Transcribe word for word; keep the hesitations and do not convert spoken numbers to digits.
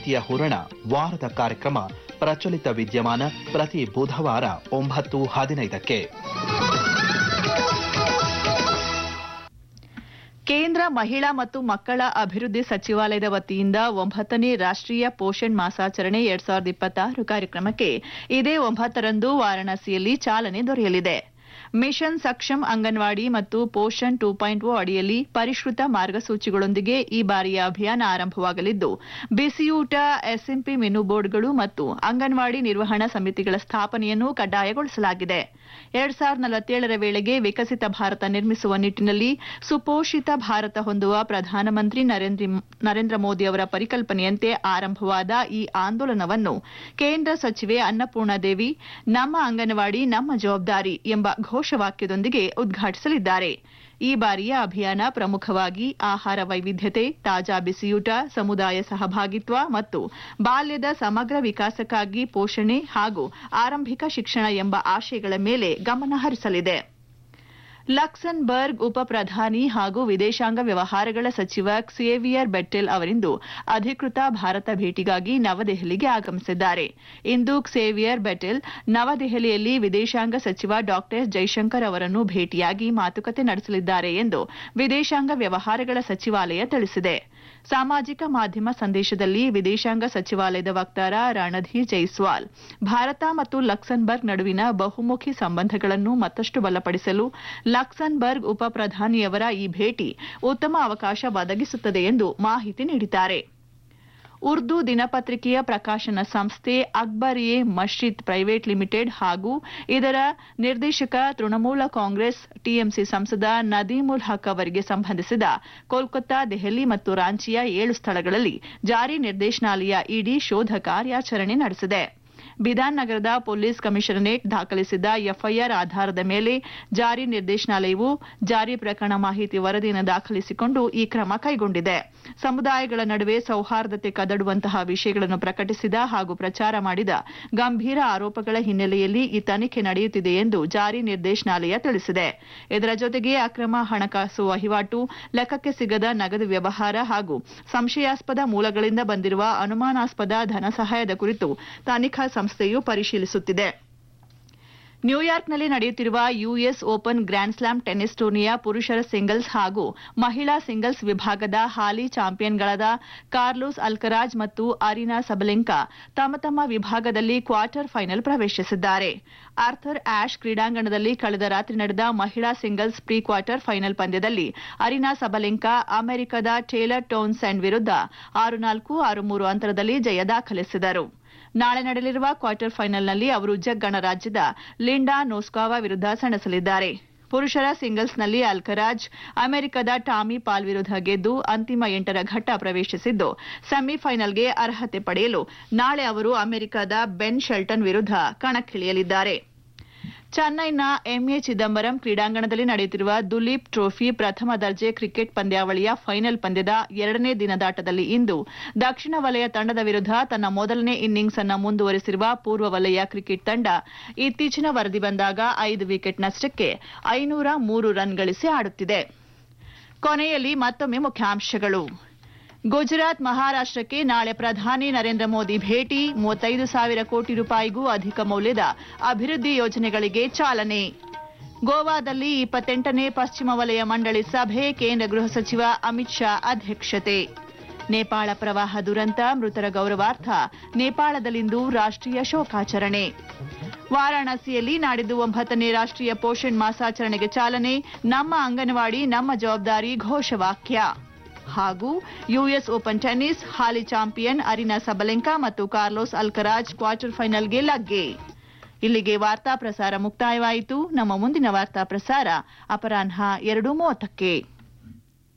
ಪ್ರೀತಿಯ ಹೂರಣ ವಾರದ ಕಾರ್ಯಕ್ರಮ ಪ್ರಚಲಿತ ವಿದ್ಯಮಾನ ಪ್ರತಿ ಬುಧವಾರ ಒಂಬತ್ತು ಹದಿನೈದಕ್ಕೆ. ಕೇಂದ್ರ ಮಹಿಳಾ ಮತ್ತು ಮಕ್ಕಳ ಅಭಿವೃದ್ಧಿ ಸಚಿವಾಲಯದ ವತಿಯಿಂದ ಒಂಬತ್ತನೇ ರಾಷ್ಟ್ರೀಯ ಪೋಷಣ್ ಮಾಸಾಚರಣೆ ಎರಡ್ ಸಾವಿರದ ಇಪ್ಪತ್ತಾರು ಕಾರ್ಯಕ್ರಮಕ್ಕೆ ಇದೇ ಒಂಬತ್ತರಂದು ವಾರಾಣಸಿಯಲ್ಲಿ ಚಾಲನೆ ದೊರೆಯಲಿದೆ. ಮಿಷನ್ ಸಕ್ಷಮ್ ಅಂಗನವಾಡಿ ಮತ್ತು ಪೋಷಣ್ ಟೂ ಪಾಯಿಂಟ್ ಓ ಅಡಿಯಲ್ಲಿ ಪರಿಷ್ಕೃತ ಮಾರ್ಗಸೂಚಿಗಳೊಂದಿಗೆ ಈ ಬಾರಿಯ ಅಭಿಯಾನ ಆರಂಭವಾಗಲಿದ್ದು, ಬಿಸಿಯೂಟ, ಎಸ್ಎಂಪಿ ಮೆನು ಬೋರ್ಡ್ಗಳು ಮತ್ತು ಅಂಗನವಾಡಿ ನಿರ್ವಹಣಾ ಸಮಿತಿಗಳ ಸ್ಥಾಪನೆಯನ್ನು ಕಡ್ಡಾಯಗೊಳಿಸಲಾಗಿದೆ. ಎರಡ್ ಸಾವಿರದ ನಲವತ್ತೇಳರ ವೇಳೆಗೆ ವಿಕಸಿತ ಭಾರತ ನಿರ್ಮಿಸುವ ನಿಟ್ಟಿನಲ್ಲಿ ಸುಪೋಷಿತ ಭಾರತ ಹೊಂದುವ ಪ್ರಧಾನಮಂತ್ರಿ ನರೇಂದ್ರ ಮೋದಿ ಅವರ ಪರಿಕಲ್ಪನೆಯಂತೆ ಆರಂಭವಾದ ಈ ಆಂದೋಲನವನ್ನು ಕೇಂದ್ರ ಸಚಿವೆ ಅನ್ನಪೂರ್ಣಾದೇವಿ ನಮ್ಮ ಅಂಗನವಾಡಿ ನಮ್ಮ ಜವಾಬ್ದಾರಿ ಎಂಬ ಘೋಷವಾಕ್ಯದೊಂದಿಗೆ ಉದ್ಘಾಟಿಸಲಿದ್ದಾರೆ. ಈ ಬಾರಿಯ ಅಭಿಯಾನ ಪ್ರಮುಖವಾಗಿ ಆಹಾರ ವೈವಿಧ್ಯತೆ, ತಾಜಾ ಬಿಸಿಯೂಟ, ಸಮುದಾಯ ಸಹಭಾಗಿತ್ವ ಮತ್ತು ಬಾಲ್ಯದ ಸಮಗ್ರ ವಿಕಾಸಕ್ಕಾಗಿ ಪೋಷಣೆ ಹಾಗೂ ಆರಂಭಿಕ ಶಿಕ್ಷಣ ಎಂಬ ಆಶಯಗಳ ಮೇಲೆ ಗಮನ ಹರಿಸಲಿದೆ. ಲಕ್ಸೆಂಬರ್ಗ್ ಉಪ ಪ್ರಧಾನಿ ಹಾಗೂ ವಿದೇಶಾಂಗ ವ್ಯವಹಾರಗಳ ಸಚಿವ ಕ್ಸೇವಿಯರ್ ಬೆಟ್ಟೆಲ್ ಅವರಿಂದು ಅಧಿಕೃತ ಭಾರತ ಭೇಟಿಗಾಗಿ ನವದೆಹಲಿಗೆ ಆಗಮಿಸಿದ್ದಾರೆ. ಇಂದು ಕ್ಸೇವಿಯರ್ ಬೆಟ್ಟೆಲ್ ನವದೆಹಲಿಯಲ್ಲಿ ವಿದೇಶಾಂಗ ಸಚಿವ ಡಾ ಜೈಶಂಕರ್ ಅವರನ್ನು ಭೇಟಿಯಾಗಿ ಮಾತುಕತೆ ನಡೆಸಲಿದ್ದಾರೆ ಎಂದು ವಿದೇಶಾಂಗ ವ್ಯವಹಾರಗಳ ಸಚಿವಾಲಯ ತಿಳಿಸಿದೆ. ಸಾಮಾಜಿಕ ಮಾಧ್ಯಮ ಸಂದೇಶದಲ್ಲಿ ವಿದೇಶಾಂಗ ಸಚಿವಾಲಯದ ವಕ್ತಾರ ರಣಧೀರ್ ಜೈಸ್ವಾಲ್ ಭಾರತ ಮತ್ತು ಲಕ್ಸೆಂಬರ್ಗ್ ನಡುವಿನ ಬಹುಮುಖಿ ಸಂಬಂಧಗಳನ್ನು ಮತ್ತಷ್ಟು ಬಲಪಡಿಸಲು ಲಕ್ಸೆಂಬರ್ಗ್ ಉಪ ಪ್ರಧಾನಿಯವರ ಈ ಭೇಟಿ ಉತ್ತಮ ಅವಕಾಶ ಒದಗಿಸುತ್ತದೆ ಎಂದು ಮಾಹಿತಿ ನೀಡಿದ್ದಾರೆ. ಉರ್ದು ದಿನಪತ್ರಿಕೆಯ ಪ್ರಕಾಶನ ಸಂಸ್ಥೆ Akbar A Mashriq private limited ಹಾಗೂ ಇದರ ನಿರ್ದೇಶಕ ತೃಣಮೂಲ ಕಾಂಗ್ರೆಸ್ ಟಿಎಂಸಿ ಸಂಸದ ನದೀಮುಲ್ ಹಕ್ ಅವರಿಗೆ ಸಂಬಂಧಿಸಿದ ಕೋಲ್ಕತ್ತಾ, ದೆಹಲಿ ಮತ್ತು ರಾಂಚಿಯ ಏಳು ಸ್ಥಳಗಳಲ್ಲಿ ಜಾರಿ ನಿರ್ದೇಶನಾಲಯ ಇಡಿ ಶೋಧ ಕಾರ್ಯಾಚರಣೆ ನಡೆಸಿದೆ. ಬಿಧಾನ್ ನಗರದ ಪೊಲೀಸ್ ಕಮಿಷನರೇಟ್ ದಾಖಲಿಸಿದ ಎಫ್ಐಆರ್ ಆಧಾರದ ಮೇಲೆ ಜಾರಿ ನಿರ್ದೇಶನಾಲಯವು ಜಾರಿ ಪ್ರಕರಣ ಮಾಹಿತಿ ವರದಿಯನ್ನು ದಾಖಲಿಸಿಕೊಂಡು ಈ ಕ್ರಮ ಕೈಗೊಂಡಿದೆ. ಸಮುದಾಯಗಳ ನಡುವೆ ಸೌಹಾರ್ದತೆ ಕದಡುವಂತಹ ವಿಷಯಗಳನ್ನು ಪ್ರಕಟಿಸಿದ ಹಾಗೂ ಪ್ರಚಾರ ಮಾಡಿದ ಗಂಭೀರ ಆರೋಪಗಳ ಹಿನ್ನೆಲೆಯಲ್ಲಿ ಈ ತನಿಖೆ ನಡೆಯುತ್ತಿದೆ ಎಂದು ಜಾರಿ ನಿರ್ದೇಶನಾಲಯ ತಿಳಿಸಿದೆ. ಇದರ ಜೊತೆಗೆ ಅಕ್ರಮ ಹಣಕಾಸು ವಹಿವಾಟು, ಲೆಕ್ಕಕ್ಕೆ ಸಿಗದ ನಗದು ವ್ಯವಹಾರ ಹಾಗೂ ಸಂಶಯಾಸ್ಪದ ಮೂಲಗಳಿಂದ ಬಂದಿರುವ ಅನುಮಾನಾಸ್ಪದ ಧನಸಹಾಯದ ಕುರಿತು ತನಿಖಾ ಸಂಸ್ಥೆಯು ಪರಿಶೀಲಿಸುತ್ತಿದೆ. ನ್ಯೂಯಾರ್ಕ್ನಲ್ಲಿ ನಡೆಯುತ್ತಿರುವ US open grand slam tennis ಟೂರ್ನಿಯ ಪುರುಷರ ಸಿಂಗಲ್ಸ್ ಹಾಗೂ ಮಹಿಳಾ ಸಿಂಗಲ್ಸ್ ವಿಭಾಗದ ಹಾಲಿ ಚಾಂಪಿಯನ್ಗಳಾದ ಕಾರ್ಲೋಸ್ ಅಲ್ಕರಾಜ್ ಮತ್ತು ಅರಿನಾ ಸಬಲೆಂಕಾ ತಮ್ಮ ತಮ್ಮ ವಿಭಾಗದಲ್ಲಿ ಕ್ವಾರ್ಟರ್ ಫೈನಲ್ ಪ್ರವೇಶಿಸಿದ್ದಾರೆ. ಆರ್ಥರ್ ಆಶ್ ಕ್ರೀಡಾಂಗಣದಲ್ಲಿ ಕಳೆದ ರಾತ್ರಿ ನಡೆದ ಮಹಿಳಾ ಸಿಂಗಲ್ಸ್ ಪ್ರೀ ಕ್ವಾರ್ಟರ್ ಫೈನಲ್ ಪಂದ್ಯದಲ್ಲಿ ಅರಿನಾ ಸಬಲೆಂಕಾ ಅಮೆರಿಕದ ಟೇಲರ್ ಟೌನ್ಸೆಂಡ್ ವಿರುದ್ಧ ಆರು ನಾಲ್ಕು, ಆರು ಮೂರು ಅಂತರದಲ್ಲಿ ಜಯ ದಾಖಲಿಸಿದರು. ನಾಳೆ ನಡೆಯಲಿರುವ ಕ್ವಾರ್ಟರ್ ಫೈನಲ್ನಲ್ಲಿ ಅವರು ಜೆಕ್ ಗಣರಾಜ್ಯದ ಲಿಂಡಾ ನೋಸ್ಕಾವಾ ವಿರುದ್ಧ ಸೆಣಸಲಿದ್ದಾರೆ. ಪುರುಷರ ಸಿಂಗಲ್ಸ್ನಲ್ಲಿ ಅಲ್ಕರಾಜ್ ಅಮೆರಿಕದ ಟಾಮಿ ಪಾಲ್ ವಿರುದ್ಧ ಗೆದ್ದು ಅಂತಿಮ ಎಂಟರ ಘಟ್ಟ ಪ್ರವೇಶಿಸಿದ್ದು, ಸೆಮಿಫೈನಲ್ಗೆ ಅರ್ಹತೆ ಪಡೆಯಲು ನಾಳೆ ಅವರು ಅಮೆರಿಕದ ಬೆನ್ ಶೆಲ್ಟನ್ ವಿರುದ್ಧ ಕಣಕ್ಕಿಳಿಯಲಿದ್ದಾರೆ. ಚೆನ್ನೈನ ಎಂಎ ಚಿದಂಬರಂ ಕ್ರೀಡಾಂಗಣದಲ್ಲಿ ನಡೆಯುತ್ತಿರುವ ದುಲೀಪ್ ಟ್ರೋಫಿ ಪ್ರಥಮ ದರ್ಜೆ ಕ್ರಿಕೆಟ್ ಪಂದ್ಯಾವಳಿಯ ಫೈನಲ್ ಪಂದ್ಯದ ಎರಡನೇ ದಿನದಾಟದಲ್ಲಿ ಇಂದು ದಕ್ಷಿಣ ವಲಯ ತಂಡದ ವಿರುದ್ಧ ತನ್ನ ಮೊದಲನೇ ಇನ್ನಿಂಗ್ಸ್ ಅನ್ನು ಮುಂದುವರೆಸಿರುವ ಪೂರ್ವ ವಲಯ ಕ್ರಿಕೆಟ್ ತಂಡ ಇತ್ತೀಚಿನ ವರದಿ ಬಂದಾಗ ಐದು ವಿಕೆಟ್ ನಷ್ಟಕ್ಕೆ ಐನೂರ ಮೂರು ರನ್ ಗಳಿಸಿ ಆಡುತ್ತಿದೆ. ಕೊನೆಯಲ್ಲಿ ಮತ್ತೊಮ್ಮೆ ಮುಖ್ಯಾಂಶಗಳು. ಗುಜರಾತ್, ಮಹಾರಾಷ್ಟಕ್ಕೆ ನಾಳೆ ಪ್ರಧಾನಿ ನರೇಂದ್ರ ಮೋದಿ ಭೇಟಿ, ಮೂವತ್ತೈದು ಸಾವಿರ ಕೋಟಿ ರೂಪಾಯಿಗೂ ಅಧಿಕ ಮೌಲ್ಯದ ಅಭಿವೃದ್ಧಿ ಯೋಜನೆಗಳಿಗೆ ಚಾಲನೆ. ಗೋವಾದಲ್ಲಿ ಇಪ್ಪತ್ತೆಂಟನೇ ಪಶ್ಚಿಮ ವಲಯ ಮಂಡಳಿ ಸಭೆ, ಕೇಂದ್ರ ಗೃಹ ಸಚಿವ ಅಮಿತ್ ಶಾ ಅಧ್ಯಕ್ಷತೆ. ನೇಪಾಳ ಪ್ರವಾಹ ದುರಂತ, ಮೃತರ ಗೌರವಾರ್ಥ ನೇಪಾಳದಲ್ಲಿಂದು ರಾಷ್ಟ್ರೀಯ ಶೋಕಾಚರಣೆ. ವಾರಾಣಸಿಯಲ್ಲಿ ನಾಡಿದ್ದು ಒಂಬತ್ತನೇ ರಾಷ್ಟ್ರೀಯ ಪೋಷಣ್ ಮಾಸಾಚರಣೆಗೆ ಚಾಲನೆ, ನಮ್ಮ ಅಂಗನವಾಡಿ ನಮ್ಮ ಜವಾಬ್ದಾರಿ ಘೋಷವಾಕ್ಯ. ಹಾಗೂ ಯುಎಸ್ ಓಪನ್ ಟೆನ್ನಿಸ್ ಹಾಲಿ ಚಾಂಪಿಯನ್ ಅರಿನಾ ಸಬಲೆಂಕಾ ಮತ್ತು ಕಾರ್ಲೋಸ್ ಅಲ್ಕರಾಜ್ ಕ್ವಾರ್ಟರ್ ಫೈನಲ್ಗೆ ಲಗ್ಗೆ. ಇಲ್ಲಿಗೆ ವಾರ್ತಾ ಪ್ರಸಾರ ಮುಕ್ತಾಯವಾಯಿತು. ನಮ್ಮ ಮುಂದಿನ ವಾರ್ತಾ ಪ್ರಸಾರ ಅಪರಾಹ್ನ ಎರಡು ಮೂವತ್ತಕ್ಕೆ.